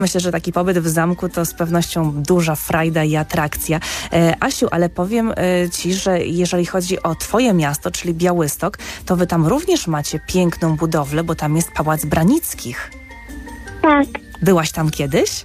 Myślę, że taki pobyt w zamku to z pewnością duża frajda i atrakcja. Asiu, ale powiem Ci, że jeżeli chodzi o Twoje miasto, czyli Białystok, to Wy tam również macie piękną budowlę, bo tam jest Pałac Branickich. Tak. Byłaś tam kiedyś?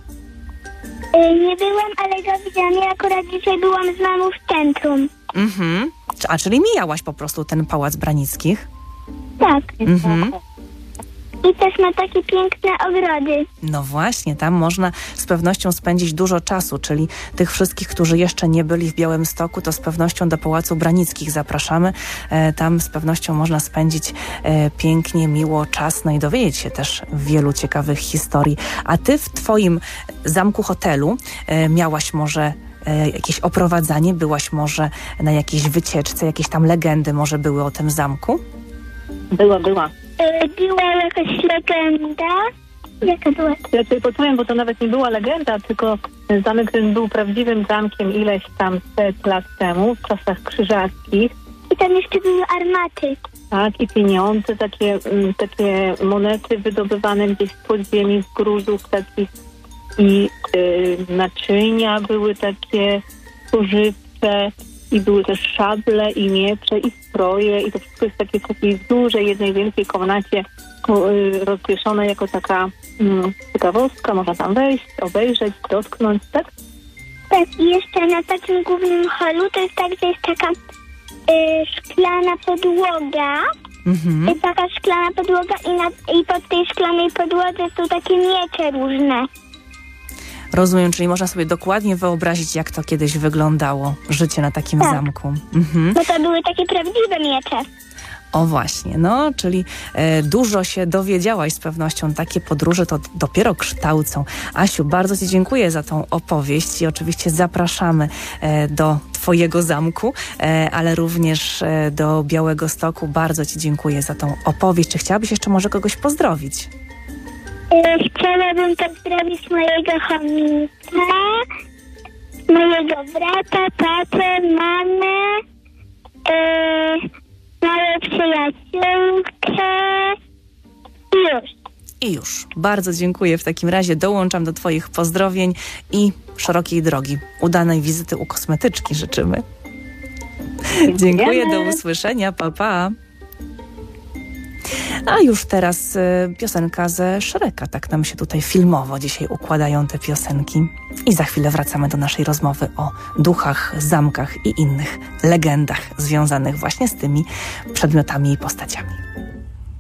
Nie byłam, ale go widziałam. Ja akurat dzisiaj byłam z mamą w centrum. Mhm. Czyli mijałaś po prostu ten Pałac Branickich? Tak. Mhm. I też ma takie piękne ogrody. No właśnie, tam można z pewnością spędzić dużo czasu, czyli tych wszystkich, którzy jeszcze nie byli w Białymstoku, to z pewnością do Pałacu Branickich zapraszamy. Tam z pewnością można spędzić pięknie, miło czas, no i dowiedzieć się też wielu ciekawych historii. A Ty w Twoim zamku hotelu miałaś może jakieś oprowadzanie? Byłaś może na jakiejś wycieczce? Jakieś tam legendy może były o tym zamku? Była. Była jakaś legenda. Jaka była? Ja sobie powiem, bo to nawet nie była legenda, tylko zamek ten był prawdziwym zamkiem ileś tam 100 lat temu, w czasach krzyżackich. I tam jeszcze były armaty. Tak, i pieniądze, takie monety wydobywane gdzieś z podziemi, z gruzów takich. I naczynia były takie spożywcze. I były też szable i miecze i stroje i to wszystko jest takie w takiej dużej, jednej wielkiej komnacie rozwieszone jako taka ciekawostka. Można tam wejść, obejrzeć, dotknąć, tak? Tak, i jeszcze na takim głównym holu to jest tak, że jest taka szklana podłoga. Mhm. Jest taka szklana podłoga i pod tej szklanej podłodze są takie miecze różne. Rozumiem, czyli można sobie dokładnie wyobrazić, jak to kiedyś wyglądało, życie na takim zamku. Mhm. No to były takie prawdziwe miecze. O właśnie, no, czyli dużo się dowiedziałaś z pewnością. Takie podróże to dopiero kształcą. Asiu, bardzo Ci dziękuję za tą opowieść i oczywiście zapraszamy do Twojego zamku, ale również do Białegostoku. Bardzo Ci dziękuję za tą opowieść. Czy chciałabyś jeszcze może kogoś pozdrowić? Chciałabym pozdrowić mojego chomika, mojego brata, tatę, mamę, moją przyjaciółkę i już. Bardzo dziękuję. W takim razie dołączam do Twoich pozdrowień i szerokiej drogi. Udanej wizyty u kosmetyczki życzymy. Dziękuję, do usłyszenia. Pa, pa. A już teraz piosenka ze Shreka. Tak nam się tutaj filmowo dzisiaj układają te piosenki. I za chwilę wracamy do naszej rozmowy o duchach, zamkach i innych legendach związanych właśnie z tymi przedmiotami i postaciami.